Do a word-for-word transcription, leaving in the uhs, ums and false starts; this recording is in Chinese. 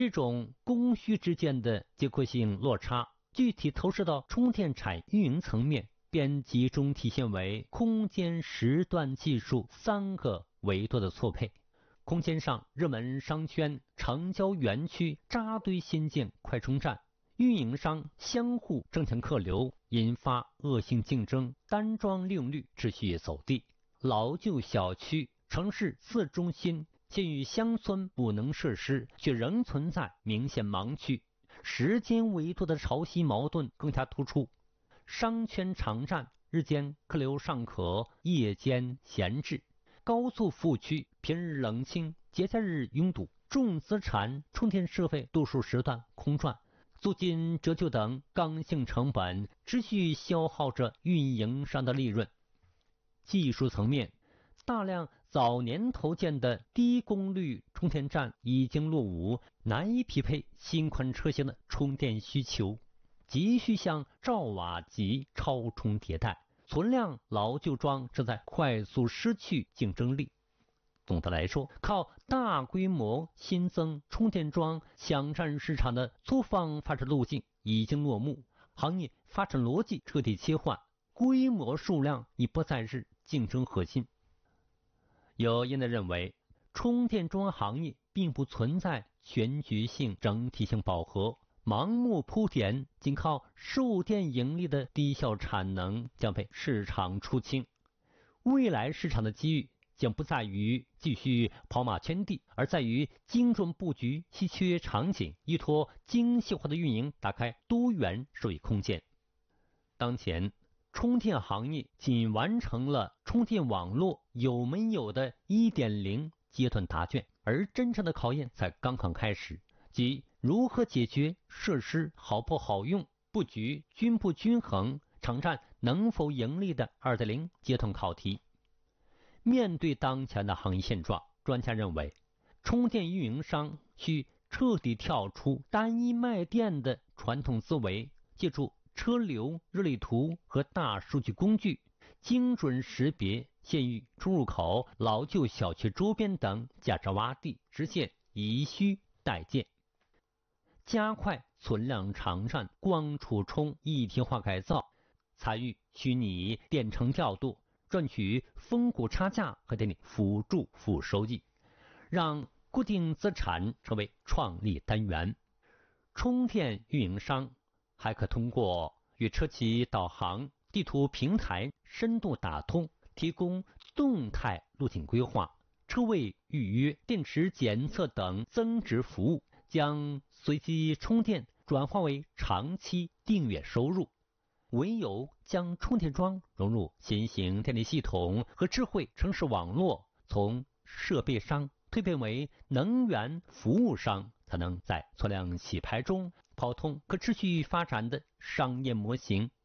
这种供需之间的结构性落差，具体投射到充电站运营层面，便集中体现为空间时段技术三个维度的错配。空间上，热门商圈、城郊园区扎堆新建快充站，运营商相互争抢客流，引发恶性竞争，单桩利用率持续走低。老旧小区、城市次中心、县域乡村补能设施却仍存在明显盲区，时间维度的潮汐矛盾更加突出。商圈场站日间客流尚可，夜间闲置；高速服务区平日冷清，节假日拥堵，重资产充电设备多数时段空转，租金折旧等刚性成本持续消耗着运营商的利润。技术层面，大量早年投建的低功率充电站已经落伍，难以匹配新款车型的充电需求，急需向兆瓦级超充迭代，存量老旧桩正在快速失去竞争力。总的来说，靠大规模新增充电桩抢占市场的粗放发展路径已经落幕，行业发展逻辑彻底切换，规模数量已不再是竞争核心。有业内认为，充电桩行业并不存在全局性整体性饱和，盲目铺填仅靠售电盈利的低效产能将被市场出清。未来市场的机遇将不在于继续跑马圈地，而在于精准布局稀缺场景，依托精细化的运营打开多元收益空间。当前充电行业仅完成了充电网络有没有的 一点零 阶段答卷，而真正的考验才刚刚开始，即如何解决设施好不好用、布局均不均衡、场站能否盈利的 二点零 阶段考题。面对当前的行业现状，专家认为，充电运营商需彻底跳出单一卖电的传统思维，借助车流热力图和大数据工具，精准识别县域出入口、老旧小区周边等价值洼地，实现以需代建，加快存量场站光储充一体化改造，参与虚拟电程调度，赚取峰谷差价和电力辅助服务收益，让固定资产成为创利单元。充电运营商还可通过与车企导航、地图平台深度打通，提供动态路径规划、车位预约、电池检测等增值服务，将随机充电转化为长期订阅收入。唯有将充电桩融入新型电力系统和智慧城市网络，从设备商蜕变为能源服务商，才能在存量洗牌中跑通可持续发展的商业模型。